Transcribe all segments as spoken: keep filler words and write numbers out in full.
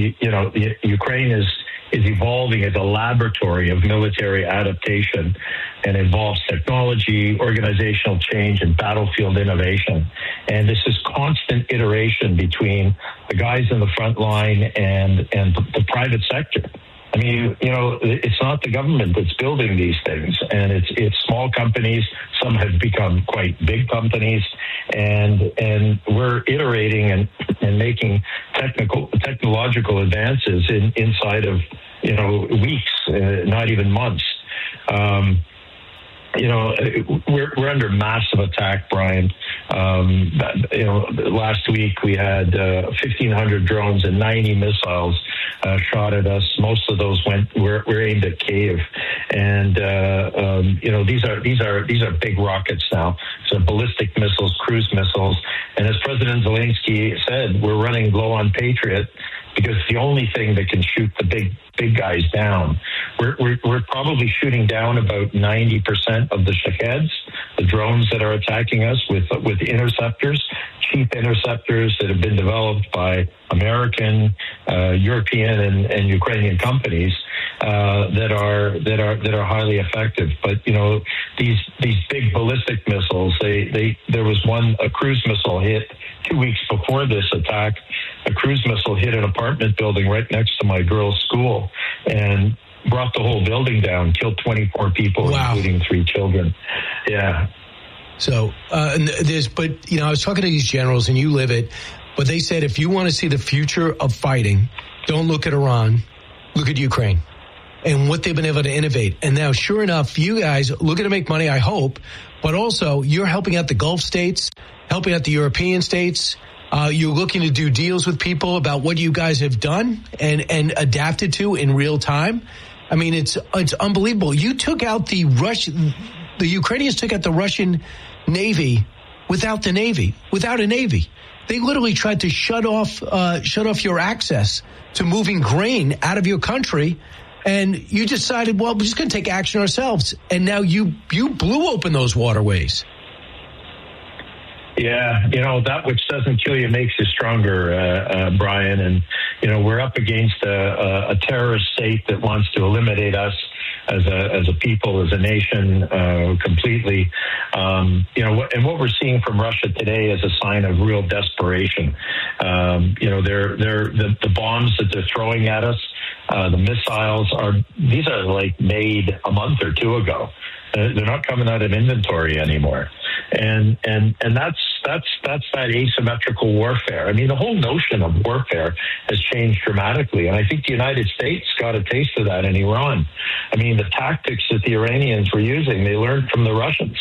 you, you know, Ukraine is is evolving as a laboratory of military adaptation and involves technology, organizational change, and battlefield innovation. And this is constant iteration between the guys in the front line and, and the, the private sector. I mean, you know, it's not the government that's building these things, and it's it's small companies. Some have become quite big companies, and and we're iterating and, and making technical technological advances in, inside of, you know, weeks, uh, not even months. Um, You know, we're we're under massive attack, Brian. Um, you know, last week we had uh, fifteen hundred drones and ninety missiles uh, shot at us. Most of those went were, were aimed at Kyiv, and uh, um, you know, these are these are these are big rockets now. So ballistic missiles, cruise missiles, and as President Zelensky said, we're running low on Patriot because it's the only thing that can shoot the big big guys down. We're, we're, we're probably shooting down about ninety percent of the Shaheds, the drones that are attacking us with with interceptors, cheap interceptors that have been developed by American, uh, European, and, and Ukrainian companies uh, that are that are that are highly effective. But you know, these these big ballistic missiles, they they there was one a cruise missile hit two weeks before this attack. A cruise missile hit an apartment building right next to my girl's school and brought the whole building down, killed twenty-four people, wow, including three children. Yeah. So uh, there's, but you know, I was talking to these generals, and you live it. But they said if you want to see the future of fighting, don't look at Iran, look at Ukraine and what they've been able to innovate. And now, sure enough, you guys looking to make money, I hope, but also you're helping out the Gulf states, helping out the European states. Uh, you're looking to do deals with people about what you guys have done and, and adapted to in real time. I mean, it's it's unbelievable. You took out the Russian, the Ukrainians took out the Russian Navy without the Navy, without a Navy. They literally tried to shut off uh, shut off your access to moving grain out of your country, and you decided, well, we're just going to take action ourselves. And now you you blew open those waterways. Yeah, you know, that which doesn't kill you makes you stronger, uh, uh, Brian. And, you know, we're up against a, a terrorist state that wants to eliminate us as a as a people, as a nation, uh, completely. Um, you know, and what we're seeing from Russia today is a sign of real desperation. Um, you know, they're they're the, the bombs that they're throwing at us, uh, the missiles are these are like made a month or two ago. Uh, they're not coming out of inventory anymore. And and and that's that's that's that asymmetrical warfare. I mean, the whole notion of warfare has changed dramatically, and I think the United States got a taste of that in Iran. I mean, the tactics that the Iranians were using, they learned from the Russians,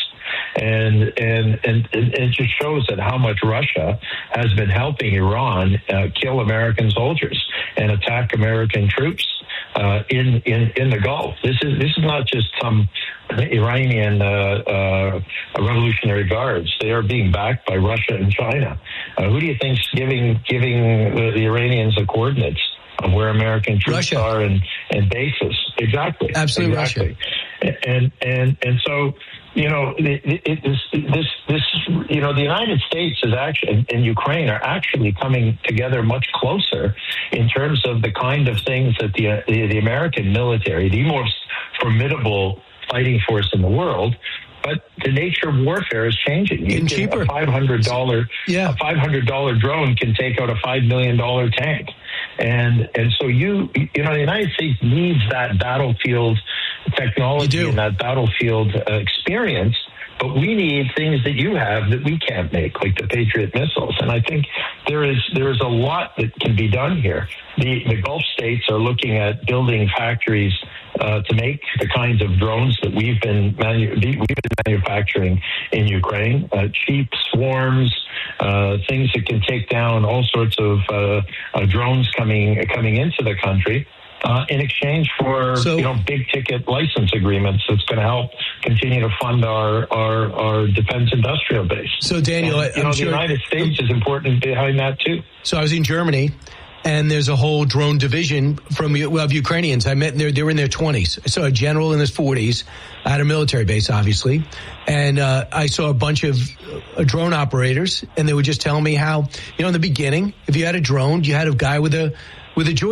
and and and, and it just shows that how much Russia has been helping Iran uh, kill American soldiers and attack American troops uh, in in in the Gulf. This is this is not just some Iranian uh, uh, revolutionary guards. They are being backed by Russia and China. Uh, who do you think's giving giving the, the Iranians the coordinates of where American troops Russia. are and, and bases? Exactly. Absolutely, exactly. Russia. And and and so, you know, it, it, this this this you know, the United States is actually and Ukraine are actually coming together much closer in terms of the kind of things that the the, the American military, the most formidable fighting force in the world, but the nature of warfare is changing. Getting cheaper. A five hundred dollars yeah. a five hundred dollars drone can take out a five million dollars tank. And and so you you know the United States needs that battlefield technology and that battlefield uh, experience, but we need things that you have that we can't make, like the Patriot missiles. And I think there is there is a lot that can be done here. The the Gulf states are looking at building factories uh, to make the kinds of drones that we've been manu- we've been manufacturing in Ukraine. Uh, cheap swarms, uh, things that can take down all sorts of uh, uh, drones coming coming into the country. Uh, in exchange for so, you know big ticket license agreements, that's going to help continue to fund our our, our defense industrial base. So Daniel, and, you I'm know sure, the United States is important behind that too. So I was in Germany, and there's a whole drone division from well, of Ukrainians. I met they're they're in their twenties. I saw a general in his forties at a military base, obviously, and uh, I saw a bunch of uh, drone operators, and they were just telling me how you know in the beginning, if you had a drone, you had a guy with a with a joy.